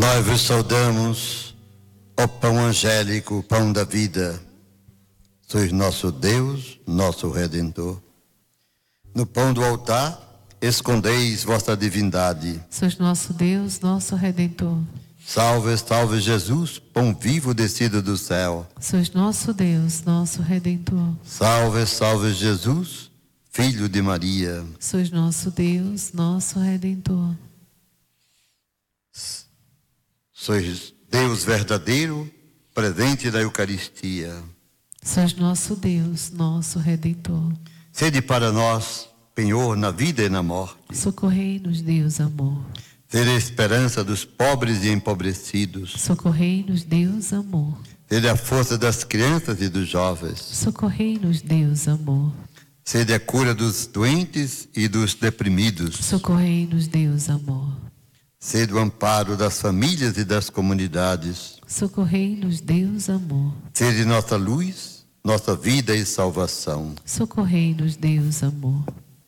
Nós vos saudamos, ó pão angélico, pão da vida. Sois nosso Deus, nosso Redentor. No pão do altar, escondeis vossa divindade. Sois nosso Deus, nosso Redentor. Salve, salve Jesus, pão vivo descido do céu. Sois nosso Deus, nosso Redentor. Salve, salve Jesus, Filho de Maria. Sois nosso Deus, nosso Redentor. Sois Deus verdadeiro, presente na Eucaristia. Sois nosso Deus, nosso Redentor. Sede para nós, penhor na vida e na morte. Socorrei-nos, Deus amor. Sede a esperança dos pobres e empobrecidos. Socorrei-nos, Deus amor. Sede a força das crianças e dos jovens. Socorrei-nos, Deus amor. Sede a cura dos doentes e dos deprimidos. Socorrei-nos, Deus amor. Sede o amparo das famílias e das comunidades. Socorrei-nos, Deus amor. Sede nossa luz, nossa vida e salvação. Socorrei-nos, Deus amor.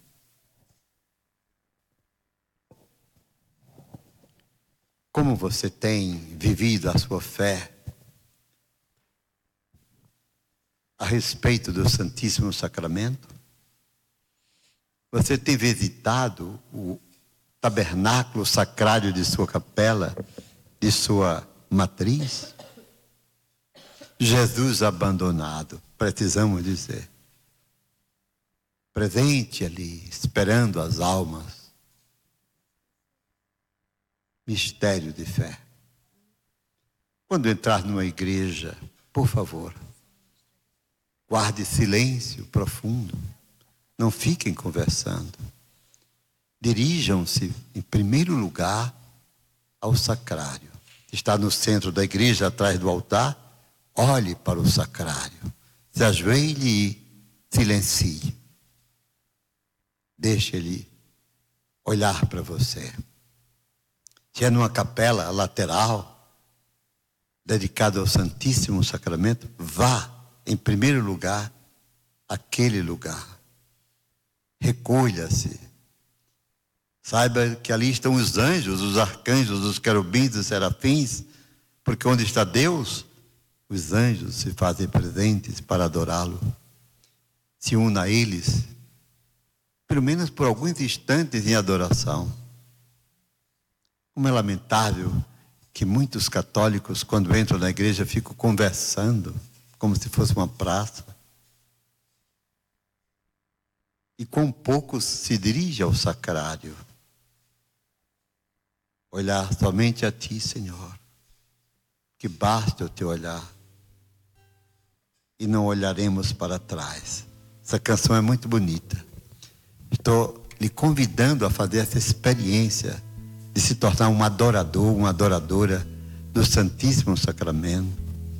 Como você tem vivido a sua fé a respeito do Santíssimo Sacramento? Você tem visitado o tabernáculo sacrário de sua capela, de sua matriz? Jesus abandonado, precisamos dizer. Presente ali, esperando as almas. Mistério de fé. Quando entrar numa igreja, por favor, guarde silêncio profundo. Não fiquem conversando. Dirijam-se, em primeiro lugar, ao sacrário. Está no centro da igreja, atrás do altar. Olhe para o sacrário. Se ajoelhe e silencie. Deixe ele olhar para você. Se é numa capela lateral, dedicada ao Santíssimo Sacramento, vá, em primeiro lugar, àquele lugar. Recolha-se. Saiba que ali estão os anjos, os arcanjos, os querubins, os serafins, porque onde está Deus, os anjos se fazem presentes para adorá-lo. Se una a eles, pelo menos por alguns instantes em adoração. Como é lamentável que muitos católicos, quando entram na igreja, ficam conversando, como se fosse uma praça. E quão poucos se dirigem ao sacrário. Olhar somente a Ti, Senhor. Que basta o Teu olhar. E não olharemos para trás. Essa canção é muito bonita. Estou lhe convidando a fazer essa experiência de se tornar um adorador, uma adoradora do Santíssimo Sacramento.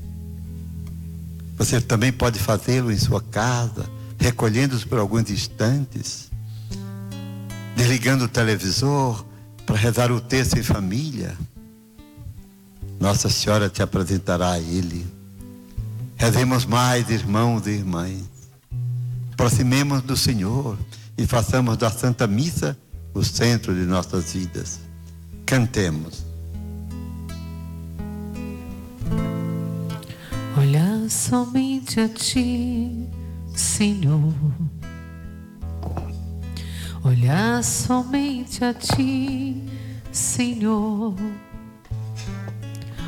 Você também pode fazê-lo em sua casa, recolhendo-se por alguns instantes, desligando o televisor para rezar o texto em família. Nossa Senhora te apresentará a Ele. Rezemos mais, irmãos e irmãs. Aproximemos do Senhor e façamos da Santa Missa o centro de nossas vidas. Cantemos. Olhar somente a Ti, Senhor. Olhar somente a Ti, Senhor.